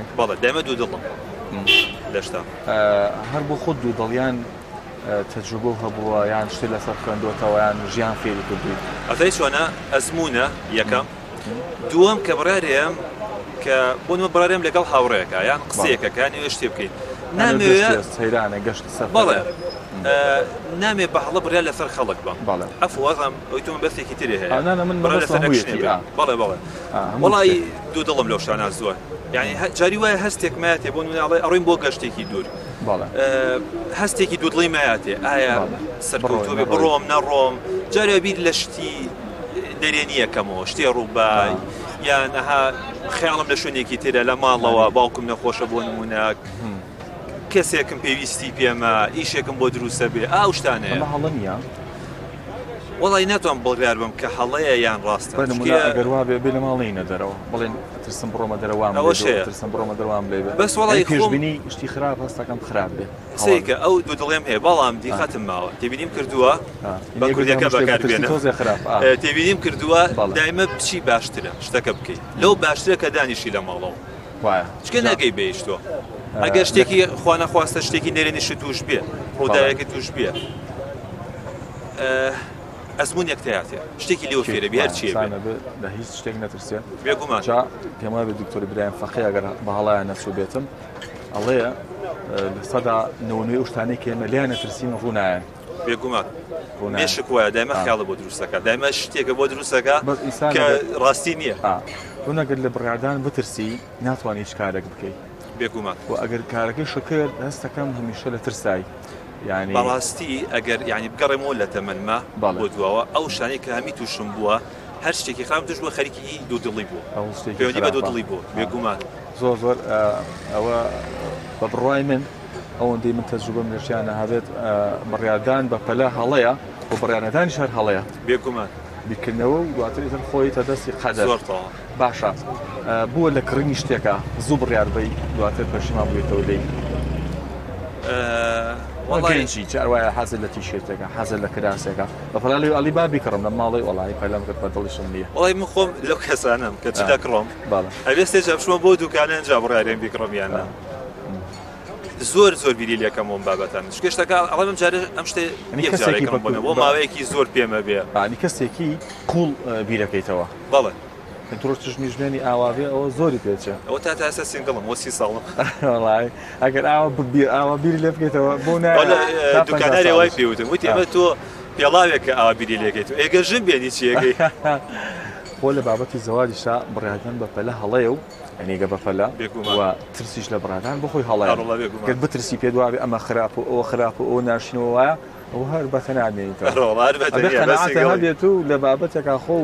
بەڵێ دەمە دوو دڵم لەشتا هەر بۆ خۆت دوو دڵیان تەجروبە هەبووە یان شتێ لەسەر خوێندوتەوە یان ژیان فێری کردووی ئەفەی چۆنە ئەزمونە یەکەم دووەم کە بڕارێم کە بۆنمە بڕارێم لەگەڵ هاوڕێیەکە یان قسەیەکەکانی شتێ بکەین سەیرانە گەشت سەر بەڵێ نامێ بە هەڵە بڕیا لەسەر خەڵک بە بەڵێ ئەفوازم ئەویتۆمە بەستێکی ترێ هەیە من بەڵێ بەڵێ وڵی دوو دڵم لەو شانە زۆر یعنی جاری وایە هەستێک مایاتێ بۆ مناڵێ ئەڕۆین بۆ گەشتێکی دوور هەستێکی دوودڵی مایاتێ ئایا سەرکەوتوبێ بڕۆم نەڕۆم جارێ بیر لە شتی دەرێنیەکەمەوە شتێ ڕووبای یان ئەها خەیاڵم لە شوێنێکی تێرە لە ماڵەوە باوکم نەخۆشە بۆ نمونەک کەسێکم پێویستی پێمە ئیشێکم بۆ دروستە بێ ئاو شتانەیە هەڵە نییە وڵی ناتوان بڵیار بم کە هەڵەیە یان ڕاستە گەروا بێ لە ماڵینە دەرەوە بڵێن ترسم بڕۆمە دەرەوام ترسم بڕۆمە دەروام لێ بەس وڵی پێشبینی شتی خراپ هەستەکەم خراپ بێ سێکە ئەو دوو دڵێم هەیە بەڵام دیقەتم ماوە تێبینیم کردووە بە کوردەکە بەکاربێنە تێبینیم کردووە دایمە بچی باشترە شتەکە بکەیت لەو باشترە کە دانیشی لە ماڵەوە چکە ناگەی بێیشتۆ ئەگەر شتێکی خوا نەخواستە شتێکی نێرێنیش توش بێ ڕووداوێکی توش بێ ئەزمونێک تیاتێ شتێکی لێو فێرە بێ هەرچیە لە هیچ شتێک نەترسێ بێگومان پێم وایە بە دکتۆری برایان فەقی ئەگەر بە هەڵایان نەچوو بێتم ئەڵەیە لە سەدا 99 ئەو شتانەی کە ئێمە لیان نەترسین ڕوونایەن بێگومان مێشک وایە دایمە خیاڵە بۆ دروستەکە دایمە شتێکە بۆ دروستەکە کە ڕاستی نییە ڕوونەگەر لە بڕاردان بترسی ناتوانانی هیچ کارێک بکەیت بێگومان و ئەگەر کارەکەی شکرد هەستەکەم هەمیشە لە ترسایی یعنی بەڕاستی ئەگەر یعنی بگەڕێمەوە لە تەمەنما بۆ دواوە ئەو شانەی کە هەمی تووشم بووە هەر شتێکی خام توش بووە خەریکی دوو دڵی بوو پەیوەندی بە دوو دڵی بوو بێگومان زۆر ئەوە بە بڕوای من ئەوەندەی من تەجروبەم لە ژیانە هەبێت بڕیاردان بە پەلە هەڵەیە بۆ بڕیاردانیش هەر هەڵەیە بێگومان بیکردنەوە و دواتریتر خۆی تا دەستی قەدەر باشە بووە لە کڕینی شتێکە زوو بڕیار بەی دواتر پەشیمان بوویتەوە لێی وەڵی چاروایە حەزت لە تیشێرتێکە حەزت لە کراسێکە بەفەڵی ئەلی بابی کڕم لە ماڵی وڵی پەلەم کرد بە دڵیشم نییە وڵی من خۆم لەو کەسانم کە چ دەکڕۆم ئەوێ سێجا بچمە بۆ دوکانە ئەنجا بڕیارێن بیکڕم یانە زۆر بیری لەکەمەوە بابەتان شتێکە ئەڵێ من جارێ ئەم شتێ یەکجارێکم بۆنە بۆ ماوەیەکی زۆر پێمە بێ بانی کەسێکی قوڵ بیرەکەیتەوە بەڵێ کنترۆل چژمیژمێنی ئاواوێ ئەوە زۆری پێچە ئەوە تا ئێستا سینگڵم وە 30 ساڵم وڵی ئەگەر ئاوا بیری لێ بکەیتەوە بۆ دوکانارێ وای پێوتم وتی ئەمە تۆ پێڵاوێکە ئاوا بیری لێکەیت و ئێگە ژن بێنی چیەکەی خۆ لە بابەتی زەواجیشا بڕیاردان بە پەلە هەڵەیە و ئەنیگە بە پەلە و ترسیش لە بڕادان بۆ خۆی هەڵەیە گەر بترسی پێ دوابێ ئەمە خراپ و ئەوە خراپ و ئەو ناشینەوە وایە ئەو هەر بەتەنامێنیتەوە هەبێت و لە بابەتێکا خۆ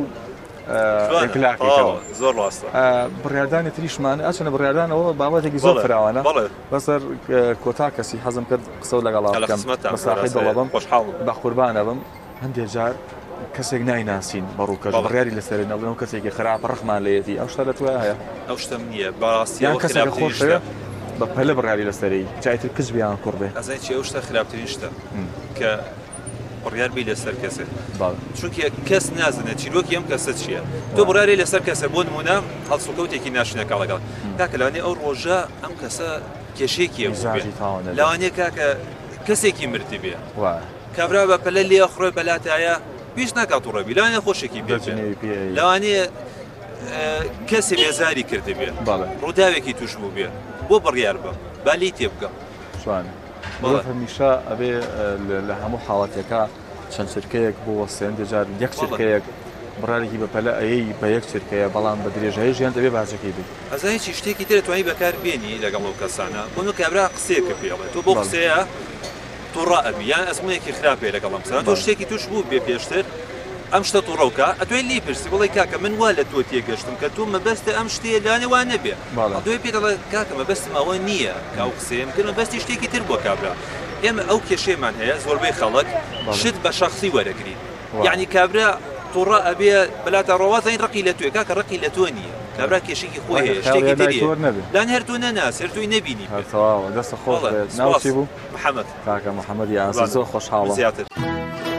زۆر ڕاستە بڕیاردانی تریشمانە ئەچنە بڕیاردانەوە بابەتێکی زۆر فراوانە بەسەر کۆتا کەسی حەزم کرد قسە و لەگەڵا بکەم بەساقی دڵەبم بە قوربانە بم هەندێک جار کەسێک نایناسین بەڕووکەش بڕیاری لەسەر نەڵێن و کەسێکی خراپ ڕخمان لەیەتی ئەو شتە لە توە هەیە ئەو شتم نییە بەڕاستی کەسێک خۆشەیە بە پەلە بڕیاری لەسەری جایتر کچ بیان کوڕ بێ ئەزای چی ئەو شتە خراپترین شتە کە بڕیار بی لەسەر کەسێ چونکە کەس نازانێت چیرۆکی ئەم کەسە چییە تۆ بڕیاری لەسەر کەسە بۆ نمونە هەڵسوکەوتێکی ناشنەکە لەگەڵ کاکە لەوانەیە ئەو ڕۆژە ئەم کەسە کێشێکی لەوانەیە کاکە کەسێکی مردی بێ کابرا بە پەلە لێ خڕۆی بەلاتایە پێش ناکات و ڕەبی لەوانەیە خۆشێکی بێ لەوانەیە کەسێ بێزاری کرده بێ ڕووداوێکی توش بوو بێ بۆ بڕیار بە بالی تێ بگەم هەمیشە ئەبێ لە هەموو حاڵەتێکە چەند چرکەیەک بۆ وەسێن دەجار یەک چرکەیەک بڕارێکی بە پەلە ئەیەی بە یەک چرکەیە بەڵام بە درێژایی ژیان دەبێ باشەکەی بێت ئەزایکی شتێکی تر توانی بەکار بێنی لەگەڵ ئەو کەسانە بۆ کابرا قسەیەکە پێڵێت تۆ بۆ قسەیە تووڕائەبی یان ئەزمونێکی خراپێ لەگەڵ ئەم قسانە تۆ شتێکی توش بوو بێ پێشتر ئەم شتە تووڕەوکە ئەتوێن لی پرسی بڵێ کاکە من وا لە تۆ تێگەشتم کە تۆ مەبەستە ئەم شتێ لانێ وان نەبێ دوێ پێ دەڵێ کاکە مەبەستم ئەوە نییە کە ئەو قسەیەم کرد مەبەستی شتێکی تر بۆ کابرا ئێمە ئەو کێشەیەمان هەیە زۆربەی خەڵک شت بە شەخسی وەرەگرین یعنی کابرا تووڕە ئەبێ بەلاتە ڕەوازین ڕقی لە توێ کاکە ڕقی لە تۆ نییە کابرا کێشێکی خۆی هەیە شتێکی تریە لان هەر تۆ نەناس هەر توی نەبینی دەستە خۆش ناوچی بوو محەممەد کاکە محەممەد یاسین زۆر خۆشحاڵە زیاتر